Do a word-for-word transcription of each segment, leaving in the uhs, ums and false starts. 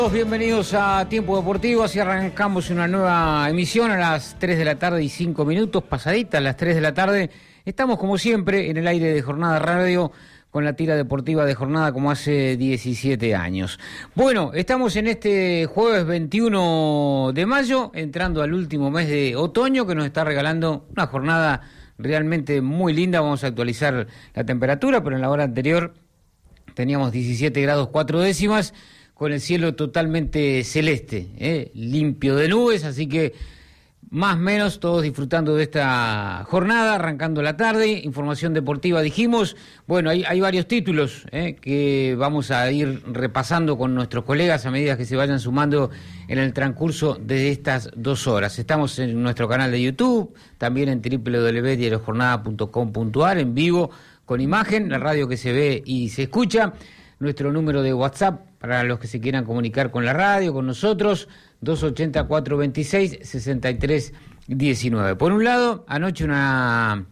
Bienvenidos a Tiempo Deportivo, así arrancamos una nueva emisión a las tres de la tarde y cinco minutos, pasaditas las tres de la tarde. Estamos como siempre en el aire de Jornada Radio con la tira deportiva de Jornada como hace diecisiete años. Bueno, estamos en este jueves veintiuno de mayo, entrando al último mes de otoño que nos está regalando una jornada realmente muy linda. Vamos a actualizar la temperatura, pero en la hora anterior teníamos diecisiete grados cuatro décimas, con el cielo totalmente celeste, ¿eh? limpio de nubes, así que más o menos todos disfrutando de esta jornada, arrancando la tarde. Información deportiva dijimos, bueno, hay, hay varios títulos ¿eh? que vamos a ir repasando con nuestros colegas a medida que se vayan sumando en el transcurso de estas dos horas. Estamos en nuestro canal de YouTube, también en doble u doble u doble u punto diario jornada punto com punto a r, en vivo, con imagen, la radio que se ve y se escucha. Nuestro número de WhatsApp para los que se quieran comunicar con la radio, con nosotros, dos ochenta, cuatrocientos veintiséis, sesenta y tres diecinueve. Por un lado, anoche una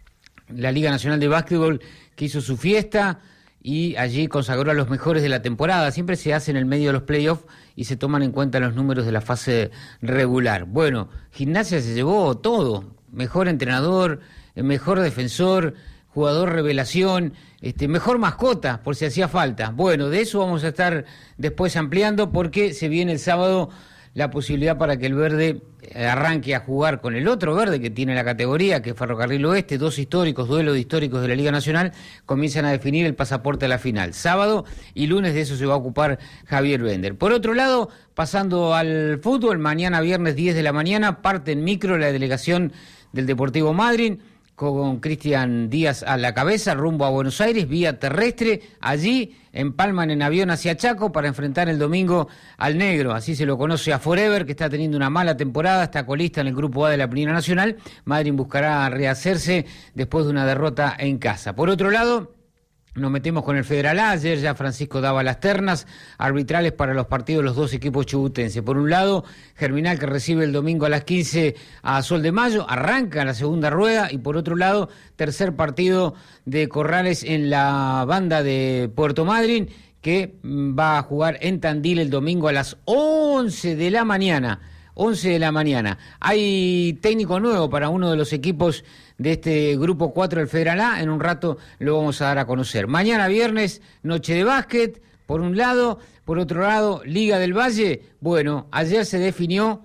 la Liga Nacional de Básquetbol que hizo su fiesta y allí consagró a los mejores de la temporada. Siempre se hace en el medio de los playoffs y se toman en cuenta los números de la fase regular. Bueno, Gimnasia se llevó todo, mejor entrenador, mejor defensor, jugador revelación, este, mejor mascota, por si hacía falta. Bueno, de eso vamos a estar después ampliando porque se viene el sábado la posibilidad para que el Verde arranque a jugar con el otro Verde que tiene la categoría, que es Ferrocarril Oeste, dos históricos, duelos históricos de la Liga Nacional, comienzan a definir el pasaporte a la final. Sábado y lunes de eso se va a ocupar Javier Bender. Por otro lado, pasando al fútbol, mañana viernes diez de la mañana, parte en micro la delegación del Deportivo Madryn, con Cristian Díaz a la cabeza, rumbo a Buenos Aires, vía terrestre. Allí empalman en avión hacia Chaco para enfrentar el domingo al Negro, así se lo conoce a Forever, que está teniendo una mala temporada, está colista en el Grupo A de la Primera Nacional. Madryn buscará rehacerse después de una derrota en casa. Por otro lado, nos metemos con el Federal A. Ayer ya Francisco daba las ternas arbitrales para los partidos de los dos equipos chubutenses. Por un lado, Germinal, que recibe el domingo a las quince a Sol de Mayo, arranca la segunda rueda. Y por otro lado, tercer partido de Corrales en la banda de Puerto Madryn, que va a jugar en Tandil el domingo a las once de la mañana. once de la mañana. Hay técnico nuevo para uno de los equipos de este grupo cuatro del Federal A, en un rato lo vamos a dar a conocer. Mañana viernes, noche de básquet, por un lado, por otro lado, Liga del Valle. Bueno, ayer se definió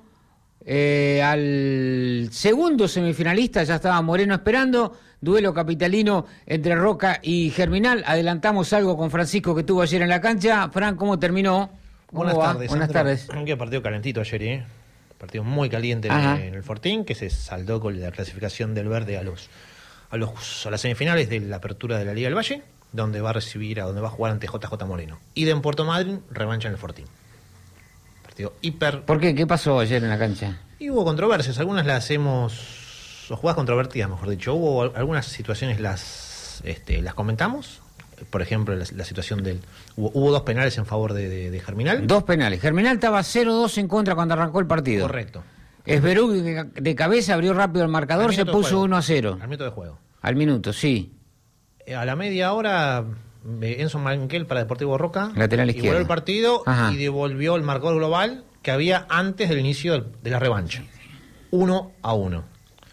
eh, al segundo semifinalista, ya estaba Moreno esperando, duelo capitalino entre Roca y Germinal. Adelantamos algo con Francisco que estuvo ayer en la cancha. Fran, ¿cómo terminó? ¿Cómo Buenas va? tardes. Buenas Sandro. tardes. Qué partido calentito ayer, ¿eh? Partido muy caliente en, en el Fortín, que se saldó con la clasificación del Verde a los a los a las semifinales de la apertura de la Liga del Valle, donde va a recibir, a donde va a jugar ante J J Moreno. Y de en Puerto Madryn, revancha en el Fortín. Partido hiper. ¿Por qué? ¿Qué pasó ayer en la cancha? Y hubo controversias, algunas las hemos, o jugadas controvertidas, mejor dicho. Hubo algunas situaciones, las este, las comentamos. Por ejemplo, la, la situación del... Hubo, hubo dos penales en favor de, de, de Germinal. Dos penales. Germinal estaba cero dos en contra cuando arrancó el partido. Correcto. Esberú de, de cabeza abrió rápido el marcador, se puso uno a cero. Al minuto de juego. Al minuto, sí. Eh, a la media hora, eh, Enzo Manquel para Deportivo Roca. Lateral izquierdo. Igualó el partido. Ajá. Y devolvió el marcador global que había antes del inicio del, de la revancha. Uno a uno.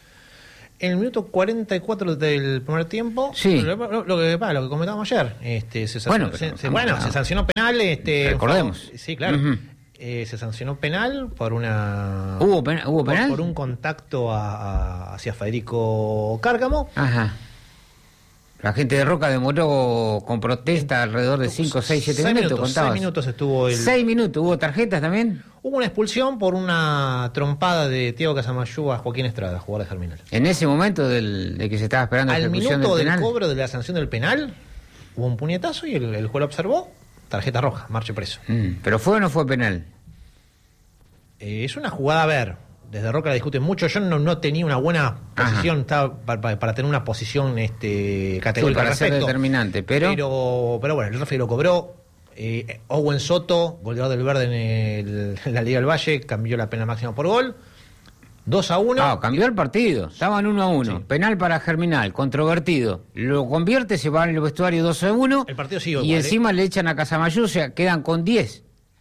En el minuto cuarenta y cuatro del primer tiempo, sí. lo, lo, lo, que, lo que comentábamos ayer, este, se, bueno, se, pero, se, bueno, no. se sancionó penal. Este, Recordemos. Fue, sí, claro. Uh-huh. eh, se sancionó penal por una... ¿Hubo, pen, ¿hubo por, penal? Por un contacto a, a, hacia Federico Cárcamo. Ajá. La gente de Roca demoró con protesta alrededor de cinco, seis, siete minutos, minutos seis minutos estuvo el... seis minutos, ¿hubo tarjetas también? Hubo una expulsión por una trompada de Thiago Casamayú a Joaquín Estrada, jugador de Germinal. En ese momento del, de que se estaba esperando la ejecución del penal. Al minuto del penal, cobro de la sanción del penal, hubo un puñetazo y el, el juez lo observó, tarjeta roja, marche preso. Mm, ¿pero fue o no fue penal? Eh, es una jugada, a ver... Desde Roca la discuten mucho. Yo no, no tenía una buena posición estaba para, para, para tener una posición este, categórica sí, para al respecto. Ser determinante, pero... pero... Pero bueno, el referee lo cobró. Eh, Owen Soto, goleador del Verde en, el, en la Liga del Valle, cambió la pena máxima por gol. dos a uno. Ah, cambió el partido. Estaban uno a uno. Sí. Penal para Germinal, controvertido. Lo convierte, se va en el vestuario dos a uno. El partido sigue y igual, encima ¿eh? le echan a Casamayú, o sea, quedan con diez.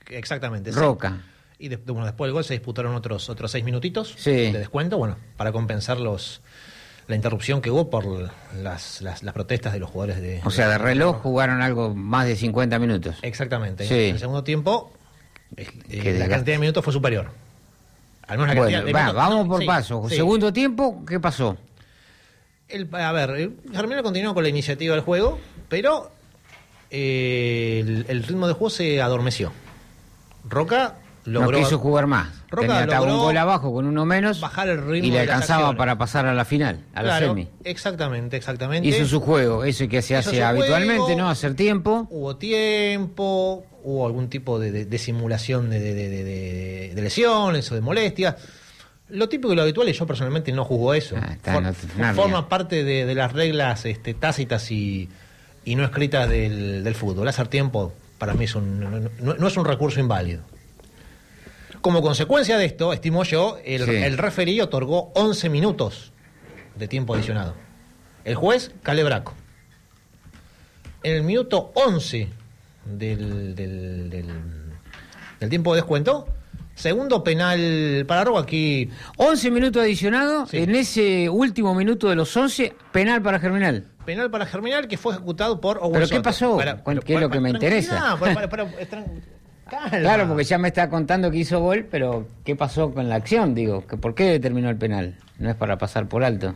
Exactamente. Roca. Sí. Y de, bueno, después del gol se disputaron otros otros seis minutitos sí. de descuento, bueno, para compensar los la interrupción que hubo por las, las, las protestas de los jugadores de... O sea, de reloj jugaron algo más de cincuenta minutos. Exactamente. Sí. En el segundo tiempo, eh, la cantidad de minutos fue superior. Al menos la bueno, cantidad de va, minutos, vamos no, por sí, paso. Sí. Segundo tiempo, ¿qué pasó? El, a ver, Germinal continuó con la iniciativa del juego, pero eh, el, el ritmo de juego se adormeció. Roca logró... No quiso jugar más. Roca Tenía estaba un gol abajo con uno menos bajar el ritmo y le de las alcanzaba acciones. para pasar a la final, a claro, la semi. Exactamente, exactamente. Hizo su juego, eso que se Hizo hace su habitualmente, juego, ¿no? Hacer tiempo. Hubo tiempo, hubo algún tipo de, de, de simulación de, de, de, de, de lesiones o de molestias. Lo típico y lo habitual, y yo personalmente no juzgo eso. Ah, está, For, no, no, forma no. parte de, de las reglas este, tácitas y, y no escritas del, del fútbol. Hacer tiempo para mí es un, no, no, no es un recurso inválido. Como consecuencia de esto, estimo yo, el, sí. el referí otorgó once minutos de tiempo adicionado. El juez, Calebraco. En el minuto once del, del, del, del tiempo de descuento, segundo penal para Roca aquí. once minutos adicionados, sí. En ese último minuto de los once, penal para Germinal. Penal para Germinal que fue ejecutado por Owen ¿Pero Soto. qué pasó? Para, ¿Qué para, es lo que me interesa? Para, para, para, para, Calma. Claro, porque ya me está contando que hizo gol, pero ¿qué pasó con la acción? Digo, que ¿por qué determinó el penal? No es para pasar por alto.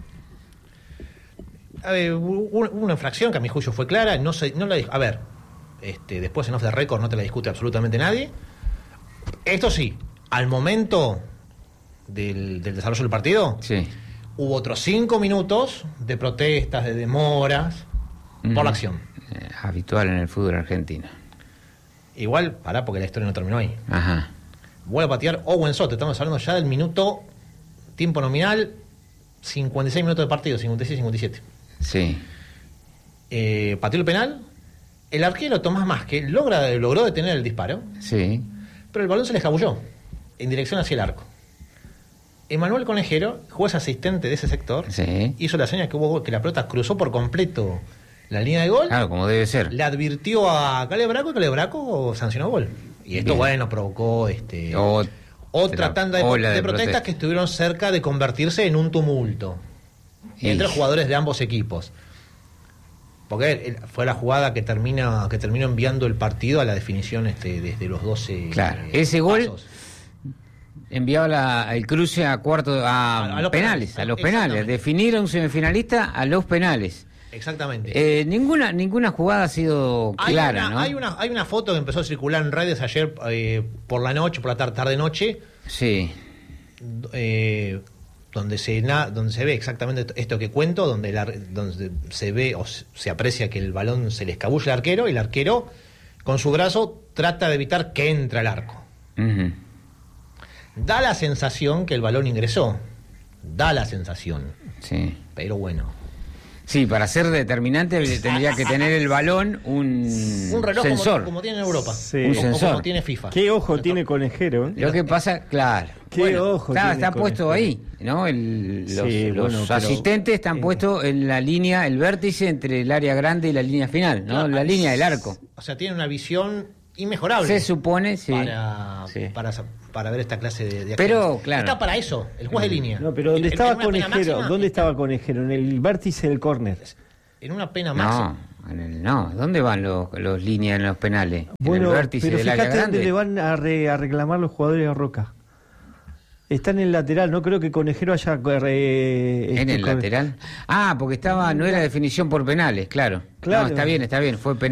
A ver, hubo una infracción que a mi juicio fue clara, no se, no la, a ver, este, después en off the record no te la discute absolutamente nadie. Esto sí, al momento del, del desarrollo del partido, sí. Hubo otros cinco minutos de protestas, de demoras, mm. por la acción. Eh, habitual en el fútbol argentino. Igual, pará, porque la historia no terminó ahí. Ajá. Vuelve a patear Owen Soto. Estamos hablando ya del minuto, tiempo nominal, cincuenta y seis minutos de partido, cincuenta y seis cincuenta y siete. Sí. Eh, pateó el penal. El arquero Tomás Masque logra, logró detener el disparo. Sí. Pero el balón se le escabulló en dirección hacia el arco. Emanuel Conejero, juez asistente de ese sector, sí. hizo la señal que hubo que la pelota cruzó por completo la línea de gol. Claro, como debe ser. Le advirtió a Calebraco y Calebraco sancionó gol. Y esto, bien. bueno, provocó este o, otra tanda de, de, de protestas protesta. que estuvieron cerca de convertirse en un tumulto y... entre jugadores de ambos equipos. Porque fue la jugada que termina que terminó enviando el partido a la definición este, desde los doce. Claro, eh, ese pasos. Gol enviaba la, el cruce a cuarto a, a, a los penales, penales, a los penales. Definir a un semifinalista a los penales. Exactamente. Eh, ninguna ninguna jugada ha sido clara, hay una, ¿no? Hay una, hay una foto que empezó a circular en redes ayer eh, por la noche, por la tarde, tarde noche. Sí. Eh, donde se na, donde se ve exactamente esto que cuento, donde, la, donde se ve o se aprecia que el balón se le escabulle al arquero y el arquero con su brazo trata de evitar que entre al arco. Uh-huh. Da la sensación que el balón ingresó. Da la sensación. Sí. Pero bueno. Sí, para ser determinante tendría que tener el balón un, un reloj sensor. Como, como tiene en Europa. Sí. Un o, sensor. Como tiene FIFA. ¿Qué ojo tiene Conejero? ¿eh? Lo que pasa, claro. ¿Qué bueno, ojo está, tiene está puesto ahí, ¿no? El, los sí, los bueno, asistentes están eh, puestos en la línea, el vértice entre el área grande y la línea final, ¿no? Claro, la línea del arco. O sea, tiene una visión inmejorable. Se supone, sí. Para, sí. para, para ver esta clase de, de Pero, acciones. claro. Está para eso, el juez de línea. No, pero ¿dónde en, estaba en Conejero? Máxima, ¿Dónde estaba Conejero? En el vértice del córner. En una pena máxima. No, en el, no. ¿Dónde van los, los líneas en los penales? Bueno, en el vértice pero del área fíjate grande. dónde le van a, re, a reclamar los jugadores a Roca. Está en el lateral, no creo que Conejero haya... Eh, ¿En este, el lateral? Ah, porque estaba no era definición por penales, claro. Claro. No, está bien, está bien, fue penal.